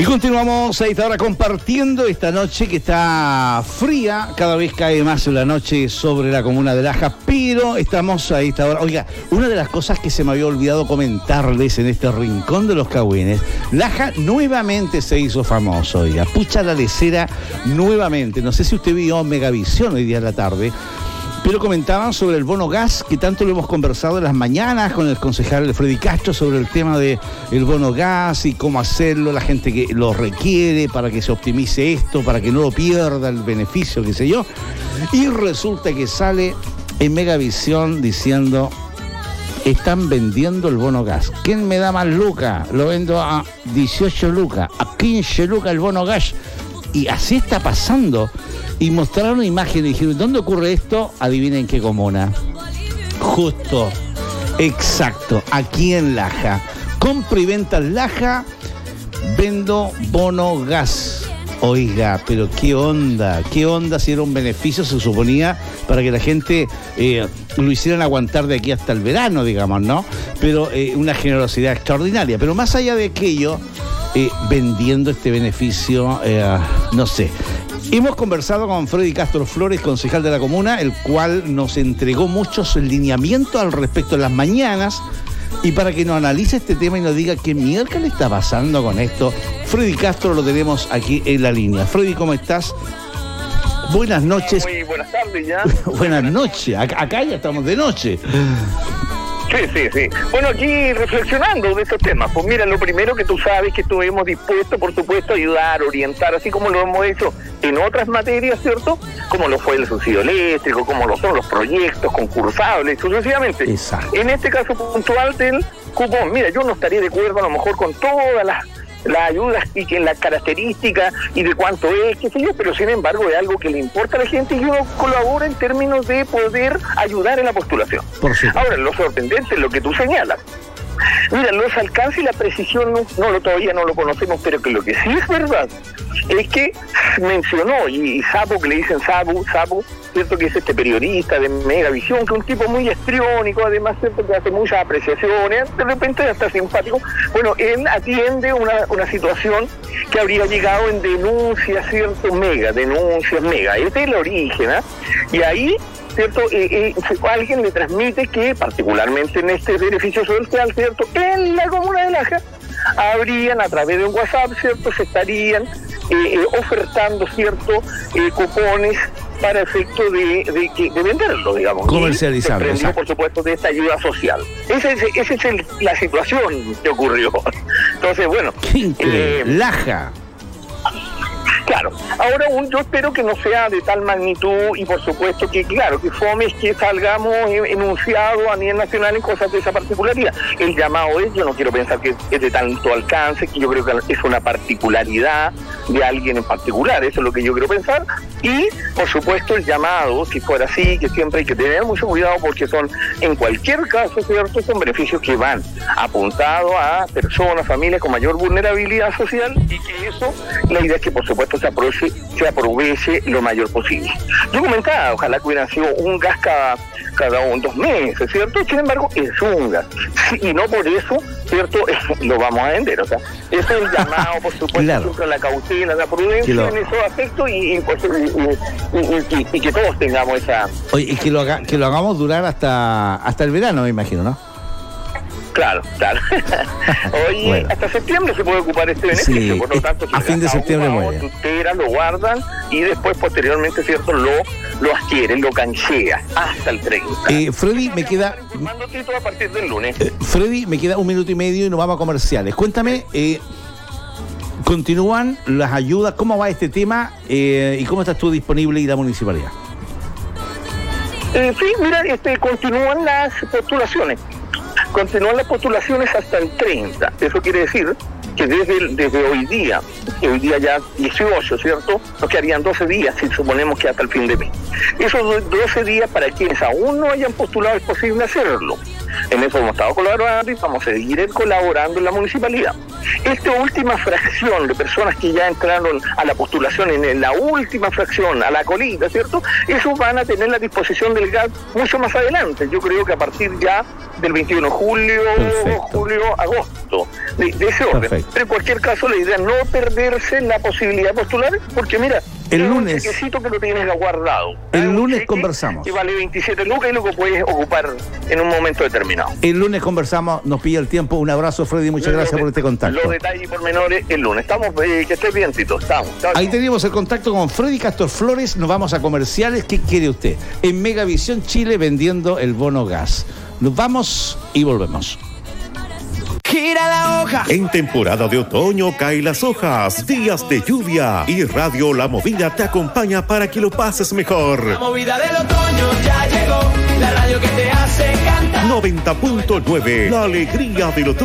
Y continuamos a esta hora compartiendo esta noche que está fría, cada vez cae más la noche sobre la comuna de Laja, pero estamos a esta hora. Oiga, una de las cosas que se me había olvidado comentarles en este rincón de los cagüines, Laja nuevamente se hizo famoso, oiga, pucha la lecera nuevamente. No sé si usted vio Megavisión hoy día en la tarde, pero comentaban sobre el bono gas, que tanto lo hemos conversado en las mañanas con el concejal Freddy Castro sobre el tema del bono gas y cómo hacerlo, la gente que lo requiere para que se optimice esto, para que no lo pierda el beneficio, qué sé yo. Y resulta que sale en Megavisión diciendo: están vendiendo el bono gas. ¿Quién me da más lucas? Lo vendo a 18 lucas, a 15 lucas el bono gas. Y así está pasando. Y mostraron imágenes y dijeron: ¿dónde ocurre esto? Adivinen qué comuna. Justo, exacto, aquí en Laja. Compra y venta en Laja, vendo bono gas. Oiga, pero qué onda si era un beneficio, se suponía, para que la gente lo hicieran aguantar de aquí hasta el verano, digamos, ¿no? Pero una generosidad extraordinaria. Pero más allá de aquello, vendiendo este beneficio, no sé. Hemos conversado con Freddy Castro Flores, concejal de la comuna, el cual nos entregó muchos lineamientos al respecto en las mañanas. Y para que nos analice este tema y nos diga qué mierda le está pasando con esto, Freddy Castro lo tenemos aquí en la línea. Freddy, ¿cómo estás? Buenas noches. Muy buenas tardes ya. Buenas noches. Acá ya estamos de noche. Sí. Bueno, aquí reflexionando de estos temas, pues mira, lo primero que tú sabes que estuvimos dispuestos, por supuesto, a ayudar, orientar, así como lo hemos hecho en otras materias, ¿cierto? Como lo fue el subsidio eléctrico, como lo son los proyectos concursables, sucesivamente. Exacto. En este caso puntual del cupón, mira, yo no estaría de acuerdo a lo mejor con todas las ayudas y que la característica y de cuánto es, qué sé yo, pero sin embargo es algo que le importa a la gente y uno colabora en términos de poder ayudar en la postulación. Ahora, lo sorprendente es lo que tú señalas. Mira, los alcances y la precisión todavía no lo conocemos, pero que lo que sí es verdad es que mencionó, y Sapo, que le dicen Sapo, cierto, que es este periodista de Megavisión, que es un tipo muy histriónico, además, cierto, que hace muchas apreciaciones, de repente hasta simpático. Bueno, él atiende una situación que habría llegado en denuncias, cierto, denuncias mega, este es el origen, ¿eh? Y ahí, ¿cierto? Alguien le transmite que, particularmente en este beneficio social, ¿cierto?, en la comuna de Laja, habrían, a través de un WhatsApp, ¿cierto?, se estarían ofertando, ¿cierto?, cupones para efecto de venderlo, digamos. Comercializarlo, exacto. Por supuesto, de esta ayuda social. Esa es la situación que ocurrió. Entonces, bueno. ¡Qué increíble! Laja. Claro, ahora yo espero que no sea de tal magnitud y por supuesto que, claro, que fome es que salgamos enunciados a nivel nacional en cosas de esa particularidad. El llamado es, yo no quiero pensar que es de tanto alcance, que yo creo que es una particularidad de alguien en particular, eso es lo que yo quiero pensar. Y, por supuesto, el llamado, si fuera así, que siempre hay que tener mucho cuidado porque son, en cualquier caso, ¿cierto?, son beneficios que van apuntados a personas, familias con mayor vulnerabilidad social y que eso, la idea es que, por supuesto, se aproveche lo mayor posible. Yo comentaba, ojalá que hubiera sido un gas cada 2 meses, ¿cierto? Sin embargo, es un gas. Y no por eso, ¿cierto?, lo vamos a vender. O sea, eso es el llamado, por supuesto, claro, a la cautela, a la prudencia en esos aspectos y que todos tengamos esa... Oye, y que lo hagamos durar hasta el verano, me imagino, ¿no? Claro. Oye, bueno, hasta septiembre se puede ocupar este beneficio, por lo tanto, a fin de septiembre lo guardan y después posteriormente, cierto, lo adquieren, lo canjea hasta el 30. Freddy, me queda... Mando título a partir del lunes. Freddy, me queda 1 minuto y medio y nos vamos a comerciales. Cuéntame, ¿continúan las ayudas? ¿Cómo va este tema? ¿Y cómo estás tú disponible y la municipalidad? Sí, mira, continúan las postulaciones. Continúan las postulaciones hasta el 30. Eso quiere decir que desde hoy día ya 18, ¿cierto?, nos quedarían 12 días si suponemos que hasta el fin de mes. Esos 12 días, para quienes aún no hayan postulado, es posible hacerlo. En eso hemos estado colaborando y vamos a seguir colaborando en la municipalidad. Esta última fracción de personas que ya entraron a la postulación en la última fracción, a la colita, ¿cierto?, esos van a tener la disposición del gas mucho más adelante. Yo creo que a partir ya del 21 de julio, agosto. asunto de ese orden. Perfecto. Pero en cualquier caso, la idea es no perderse la posibilidad de postular, porque mira, el es lunes, un chequecito que lo tienes guardado. El Un lunes cheque conversamos. Que vale 27 lucas y lo que puedes ocupar en un momento determinado. El lunes conversamos, nos pilla el tiempo. Un abrazo, Freddy, muchas gracias por este contacto. Los detalles y pormenores el lunes. Estamos, que estés bien, Tito. Estamos. Ahí teníamos el contacto con Freddy Castor Flores. Nos vamos a comerciales. ¿Qué quiere usted? En Megavisión Chile vendiendo el bono gas. Nos vamos y volvemos. Gira la hoja. En temporada de otoño caen las hojas, días de lluvia y Radio La Movida te acompaña para que lo pases mejor. La movida del otoño ya llegó, la radio que te hace cantar. 90.9, la alegría del otoño.